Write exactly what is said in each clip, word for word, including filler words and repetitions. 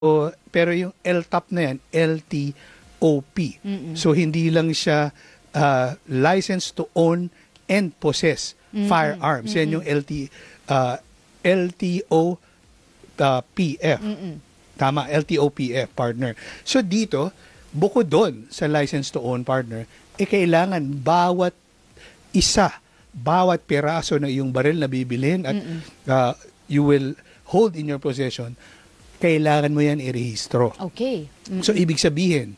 O, pero yung L T O P na yan, L T O P. Mm-mm. So, hindi lang siya uh, license to own and possess Mm-mm. firearms. Yan yung L T, uh, L T O P F. Mm-mm. Tama, L T O P F, partner. So, dito, bukod doon sa license to own, partner, eh kailangan bawat isa, bawat piraso ng iyong baril na bibilhin at uh, you will hold in your possession, kailangan mo yan irehistro. Okay. Mm-mm. So, ibig sabihin,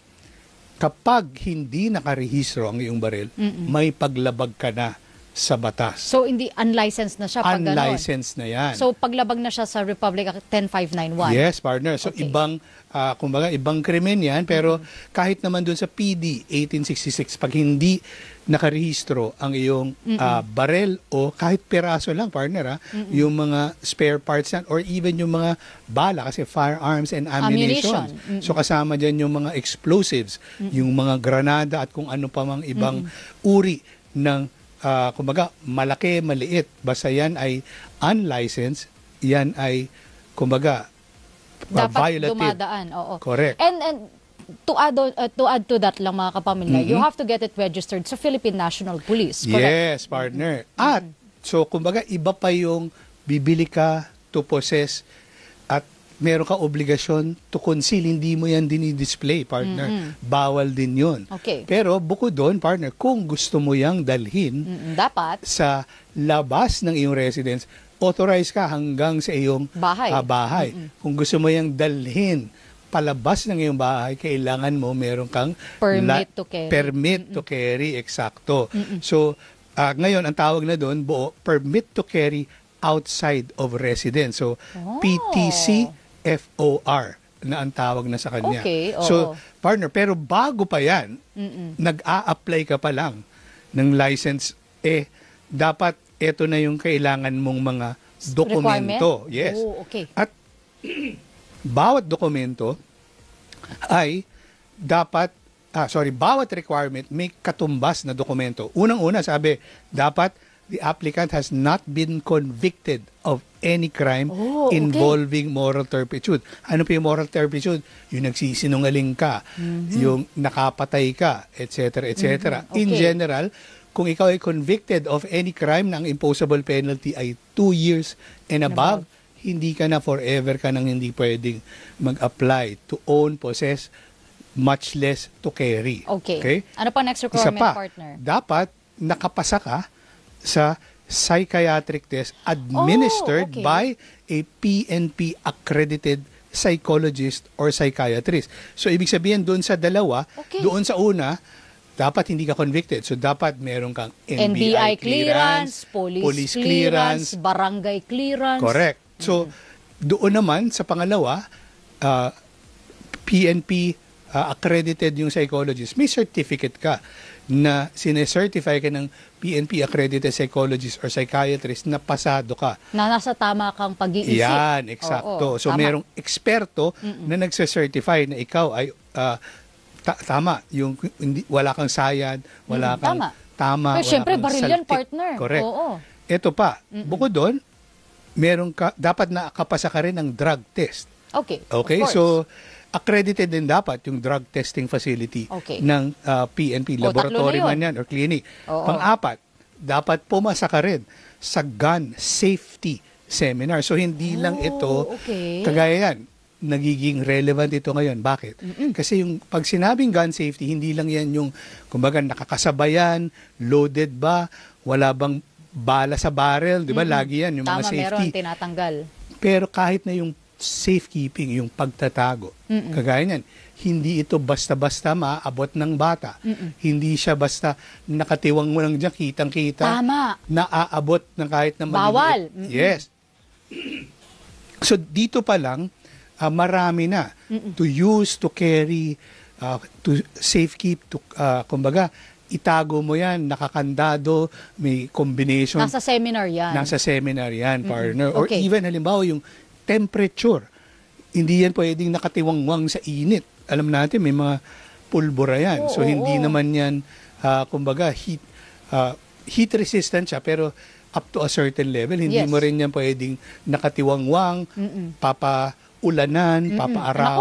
kapag hindi nakarehistro ang iyong baril, Mm-mm. may paglabag ka na sa batas. So, hindi unlicensed na siya pag ganon? Unlicensed na yan. So, paglabag na siya sa Republic Act ten five nine one? Yes, partner. So, Okay. ibang, uh, kumbaga, ibang krimen yan. Pero kahit naman dun sa P D eighteen sixty-six, pag hindi nakarehistro ang iyong uh, barel o kahit peraso lang, partner, ha, yung mga spare parts yan or even yung mga bala, kasi firearms and ammunition. Ammunition. So, kasama dyan yung mga explosives, yung mga granada at kung ano pa mang ibang uri ng Uh, kumbaga, malaki, maliit. Basta yan ay unlicensed, yan ay, kumbaga, uh, Dapat violative. dumadaan. Oo. Correct. And, and to add, on- uh, to add to that lang mga kapamilya, you have to get it registered sa Philippine National Police. Correct? Yes, partner. At, so, kumbaga, iba pa yung bibili ka to possess at meron ka obligasyon to conceal, hindi mo yan dinidisplay, partner. Mm-hmm. Bawal din yun. Okay. Pero bukod doon, partner, kung gusto mo yang dalhin Mm-mm. Dapat. sa labas ng iyong residence, authorize ka hanggang sa iyong Bahay. ah, bahay. Kung gusto mo yang dalhin palabas ng iyong bahay, kailangan mo meron kang Permit to carry. Permit to carry, eksakto. So, ah, ngayon, ang tawag na doon, buo, permit to carry outside of residence. So, Oh. P T C F O R na ang tawag na sa kanya. Okay, oo. So, partner, pero bago pa yan, Mm-mm. nag-a-apply ka pa lang ng license, eh, dapat ito na yung kailangan mong mga dokumento. Requirement? Yes. Oh, okay. At bawat dokumento ay dapat, ah, sorry, bawat requirement may katumbas na dokumento. Unang-una, sabi, dapat the applicant has not been convicted of any crime Oh, okay. involving moral turpitude. Ano pa yung moral turpitude? Yung nagsisinungaling ka, yung nakapatay ka, et cetera, et cetera. Mhm. In Okay. general, kung ikaw ay convicted of any crime na ang imposable penalty ay two years and above, hindi ka na forever ka nang hindi pwedeng mag-apply to own, possess, much less to carry. Okay. Ano pa next Isa requirement, pa, partner? dapat nakapasa ka sa psychiatric test administered Oh, okay. by a P N P accredited psychologist or psychiatrist. So, ibig sabihin doon sa dalawa, Okay. doon sa una, dapat hindi ka convicted. So, dapat meron kang N B I clearance, police, police clearance, barangay clearance. Correct. So, doon naman sa pangalawa, uh, P N P uh, accredited yung psychologist. May certificate ka na sinecertify ka ng P N P accredited psychologist or psychiatrist na pasado ka. Na nasa tama kang pag-iisip. Yan, eksakto. Oo, So, tama. merong eksperto na nagse-certify na ikaw ay uh, ta- tama. Yung, hindi, wala kang sayad, wala Mm, kang tama. tama, Pero wala syempre, kang baril yan, saltik. partner. Correct. Oo. Ito pa, bukod doon, meron ka, dapat nakapasa ka rin ng drug test. Okay. Okay? Of course. So, accredited din dapat yung drug testing facility Okay. ng uh, P N P, O, laboratory tatlo na man yan or clinic. Oo. Pang-apat, dapat pumasa ka rin sa gun safety seminar. So, hindi lang Oh, ito, okay. kagaya yan, nagiging relevant ito ngayon. Bakit? Kasi yung pag sinabing gun safety, hindi lang yan yung, kumbaga, nakakasabayan, loaded ba, wala bang bala sa barrel, di ba? Lagi yan, yung Tama, mga safety. meron tinatanggal. Pero kahit na yung safekeeping, yung pagtatago, kagaya niyan, hindi ito basta-basta maaabot ng bata. Hindi siya basta nakatiwang mo lang dyan, kitang-kita. Tama. Naaabot ng kahit na maliliit. Bawal. Yes. So, dito pa lang, ah, marami na to use, to carry, ah, to safekeep, to, ah, kumbaga, itago mo yan, nakakandado, may combination. Nasa seminar yan. Nasa seminar yan, partner. Or Okay. even, halimbawa, yung temperature. Hindi yan pwedeng nakatiwangwang sa init. Alam natin, may mga pulbura yan. Oo, so, hindi oo. naman yan, ah, kumbaga, heat, ah, heat resistant siya, pero up to a certain level, hindi Yes. mo rin yan pwedeng nakatiwangwang, papa ulanan, papaaraw.